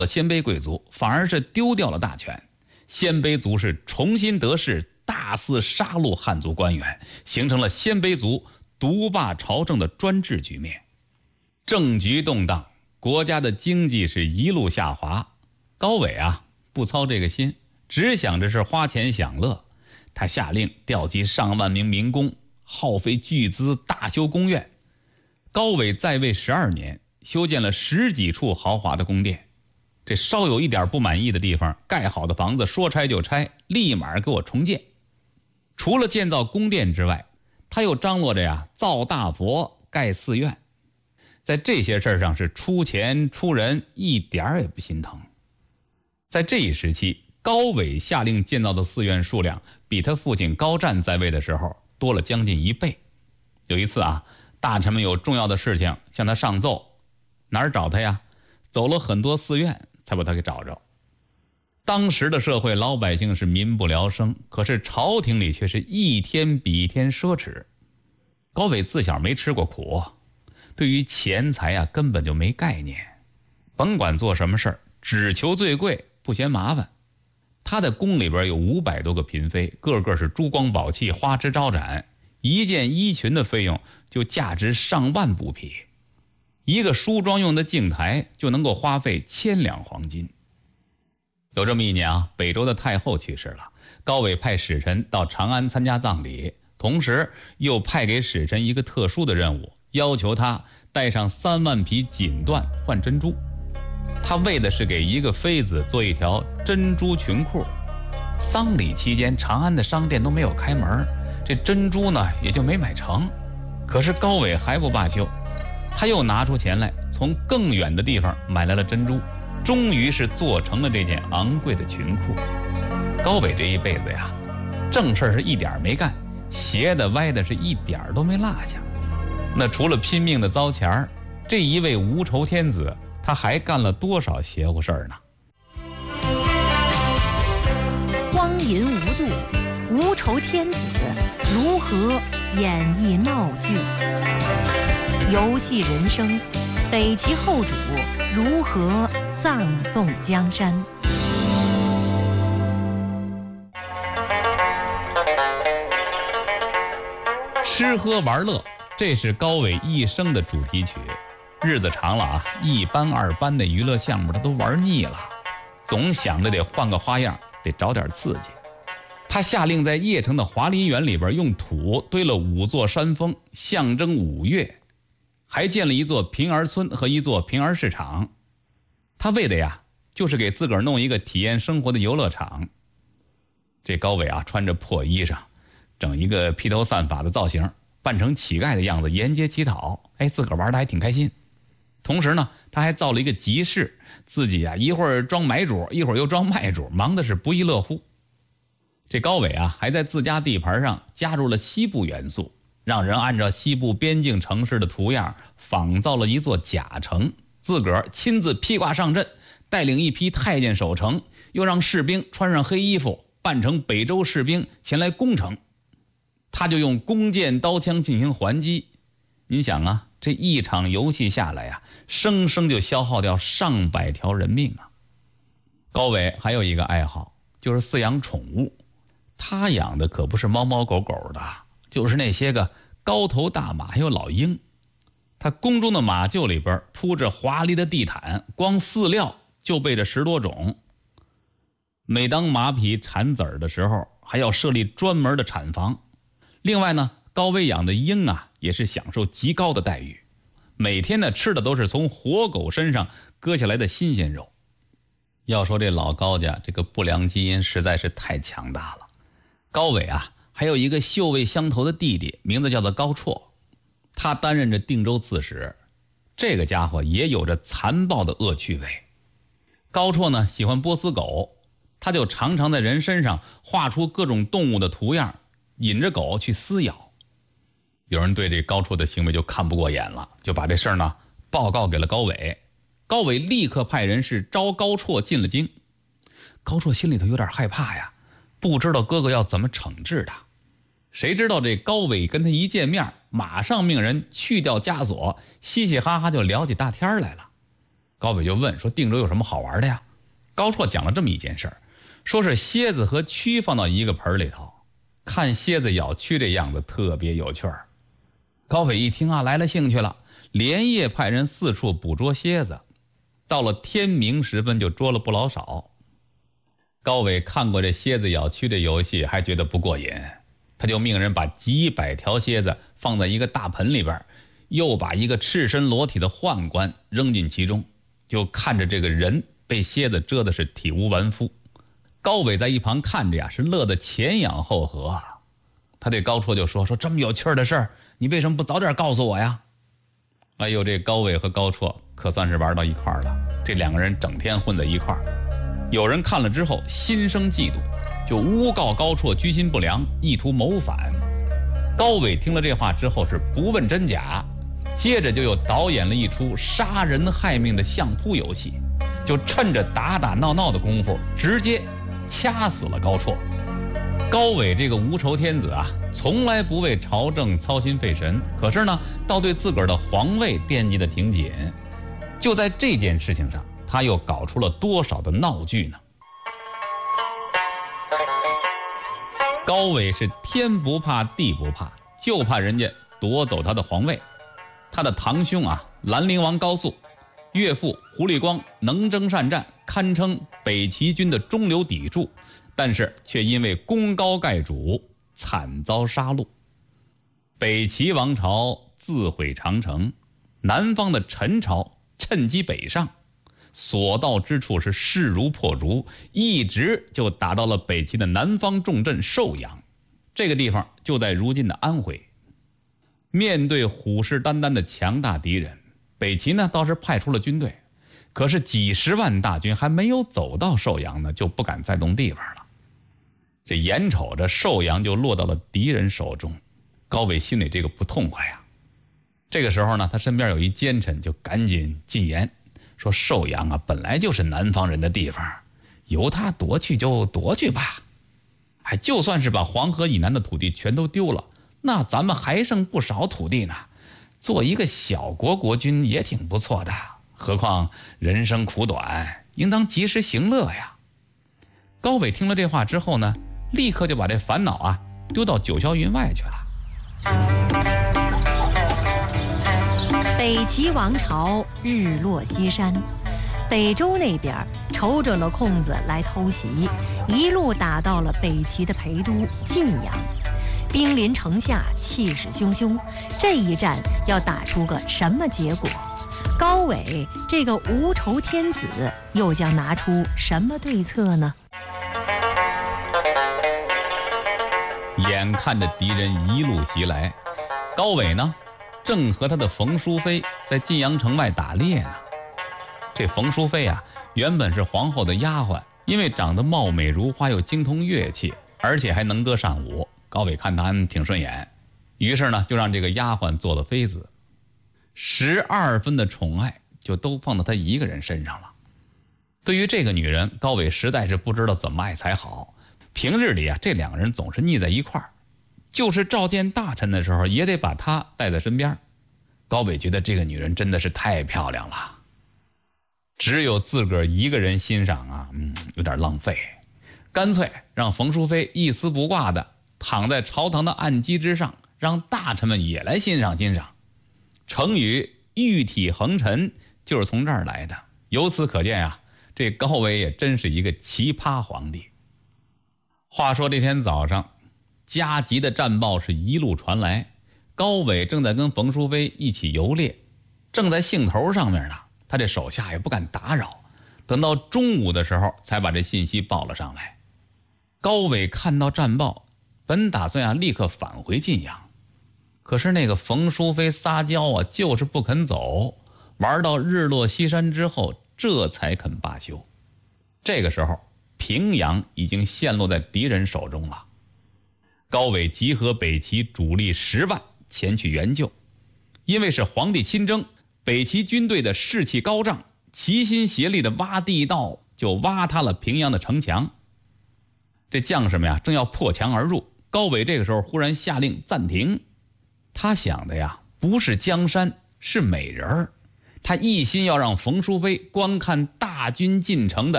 鲜卑贵族，反而是丢掉了大权。鲜卑族是重新得势，大肆杀戮汉族官员，形成了鲜卑族独霸朝政的专制局面。政局动荡，国家的经济是一路下滑。高纬啊，不操这个心，只想着是花钱享乐。他下令调集上万名民工，耗费巨资大修宫苑。高纬在位12年，修建了10几处豪华的宫殿。这稍有一点不满意的地方，盖好的房子说拆就拆，立马给我重建。除了建造宫殿之外，他又张罗着造大佛、盖寺院。在这些事上是出钱出人，一点也不心疼。在这一时期，高纬下令建造的寺院数量比他父亲高湛在位的时候多了将近1倍。有一次大臣们有重要的事情向他上奏，哪儿找他呀？走了很多寺院才把他给找着。当时的社会老百姓是民不聊生，可是朝廷里却是一天比一天奢侈。高纬自小没吃过苦，对于钱财根本就没概念，甭管做什么事儿，只求最贵，不嫌麻烦。他的宫里边有500多个嫔妃，个个是珠光宝气，花枝招展，一件衣裙的费用就价值上万布匹，一个梳妆用的镜台就能够花费1000两黄金。有这么一年北周的太后去世了，高纬派使臣到长安参加葬礼，同时又派给使臣一个特殊的任务，要求他带上3万匹锦缎换珍珠。他为的是给一个妃子做一条珍珠裙裤。丧礼期间，长安的商店都没有开门，这珍珠呢也就没买成。可是高纬还不罢休，他又拿出钱来，从更远的地方买来了珍珠，终于是做成了这件昂贵的裙裤。高纬这一辈子正事是一点没干，邪的歪的是一点都没落下。那除了拼命的糟钱，这一位无愁天子他还干了多少邪乎事儿呢？ 荒淫无度，无愁天子如何演绎闹剧？游戏人生，北齐后主如何葬送江山？ 吃喝玩乐，这是高纬一生的主题曲。日子长了一班2班的娱乐项目他都玩腻了，总想着得换个花样，得找点刺激。他下令在邺城的华林园里边用土堆了5座山峰，象征5岳，还建了一座平儿村和一座平儿市场。他为的就是给自个儿弄一个体验生活的游乐场。这高纬穿着破衣裳，整一个披头散发的造型，扮成乞丐的样子沿街乞讨，自个儿玩的还挺开心。同时呢，他还造了一个集市，自己一会儿装买主，一会儿又装卖主，忙的是不亦乐乎。这高纬还在自家地盘上加入了西部元素，让人按照西部边境城市的图样仿造了一座假城，自个儿亲自披挂上阵，带领一批太监守城，又让士兵穿上黑衣服，扮成北周士兵前来攻城。他就用弓箭刀枪进行还击。您想这一场游戏下来生生就消耗掉上百条人命高纬还有一个爱好，就是饲养宠物。他养的可不是猫猫狗狗的，就是那些个高头大马还有老鹰。他宫中的马厩里边铺着华丽的地毯，光饲料就备着10多种。每当马匹产籽儿的时候，还要设立专门的产房。另外呢，高纬养的鹰也是享受极高的待遇，每天呢吃的都是从活狗身上割下来的新鲜肉。要说这老高家这个不良基因实在是太强大了。高纬还有一个臭味相投的弟弟，名字叫做高绰，他担任着定州刺史。这个家伙也有着残暴的恶趣味。高绰呢喜欢波斯狗，他就常常在人身上画出各种动物的图样，引着狗去撕咬。有人对这高绰的行为就看不过眼了，就把这事儿呢报告给了高纬。高纬立刻派人是招高绰进了京。高绰心里头有点害怕不知道哥哥要怎么惩治他。谁知道这高纬跟他一见面，马上命人去掉枷锁，嘻嘻哈哈就聊起大天来了。 高伟就问说定州有什么好玩的呀？高绰讲了这么一件事儿，说是蝎子和蛆放到一个盆里头，看蝎子咬蛆这样子特别有趣儿。高伟一听啊，来了兴趣了，连夜派人四处捕捉蝎子，到了天明时分就捉了不老少。高伟看过这蝎子咬蛆这游戏，还觉得不过瘾，他就命人把几百条蝎子放在一个大盆里边，又把一个赤身裸体的宦官扔进其中，就看着这个人被蝎子蛰的是体无完肤。高伟在一旁看着呀，是乐得前仰后合啊。他对高绰就说这么有趣的事儿，你为什么不早点告诉我呀？哎呦，这高伟和高绰可算是玩到一块儿了，这两个人整天混在一块儿。有人看了之后心生嫉妒，就诬告高绰居心不良，意图谋反。高伟听了这话之后是不问真假，接着就又导演了一出杀人害命的相扑游戏，就趁着打打闹闹的功夫直接掐死了高绰。高伟这个无仇天子啊，从来不为朝政操心费神，可是呢倒对自个儿的皇位惦记得挺紧。就在这件事情上，他又搞出了多少的闹剧呢？高伟是天不怕地不怕，就怕人家夺走他的皇位。他的堂兄啊，兰陵王高肃，岳父胡立光能征善战，堪称北齐军的中流砥柱，但是却因为功高盖主，惨遭杀戮。北齐王朝自毁长城，南方的陈朝趁机北上，所到之处是势如破竹，一直就打到了北齐的南方重镇寿阳，这个地方就在如今的安徽。面对虎视眈眈的强大敌人，北齐呢倒是派出了军队，可是几十万大军还没有走到寿阳呢，就不敢再动地方了。这眼瞅着寿阳就落到了敌人手中，高伟心里这个不痛快呀。这个时候呢，他身边有一奸臣就赶紧进言说，寿阳啊本来就是南方人的地方，由他夺去就夺去吧。就算是把黄河以南的土地全都丢了，那咱们还剩不少土地呢，做一个小国国君也挺不错的，何况人生苦短，应当及时行乐呀。高伟听了这话之后呢，立刻就把这烦恼啊丢到九霄云外去了。 北齐王朝日落西山，北周那边瞅准了空子来偷袭，一路打到了北齐的陪都晋阳，兵临城下，气势汹汹。这一战要打出个什么结果？高伟这个无仇天子又将拿出什么对策呢？ 眼看着敌人一路袭来，高伟呢正和他的冯淑妃在晋阳城外打猎呢。这冯淑妃啊，原本是皇后的丫鬟，因为长得貌美如花，又精通乐器，而且还能歌善舞，高伟看他挺顺眼，于是呢就让这个丫鬟做了妃子，12分的宠爱就都放到他一个人身上了。对于这个女人，高伟实在是不知道怎么爱才好。平日里啊，这两个人总是腻在一块儿，就是召见大臣的时候也得把她带在身边。高伟觉得这个女人真的是太漂亮了，只有自个儿一个人欣赏啊，有点浪费，干脆让冯淑妃一丝不挂的躺在朝堂的案几之上，让大臣们也来欣赏欣赏。成语玉体横陈就是从这儿来的。由此可见啊，这高伟也真是一个奇葩皇帝。话说这天早上，加急的战报是一路传来，高伟正在跟冯淑妃一起游猎，正在兴头上面呢，他这手下也不敢打扰，等到中午的时候才把这信息报了上来。高伟看到战报，本打算立刻返回晋阳，可是那个冯淑妃撒娇啊，就是不肯走，玩到日落西山之后这才肯罢休。这个时候平阳已经陷落在敌人手中了。高伟集合北齐主力10万前去援救，因为是皇帝亲征，北齐军队的士气高涨，齐心协力的挖地道，就挖塌了平阳的城墙。这将士们呀，正要破墙而入，高伟这个时候忽然下令暂停。他想的呀，不是江山，是美人儿。 他一心要让冯淑妃观看大军进城的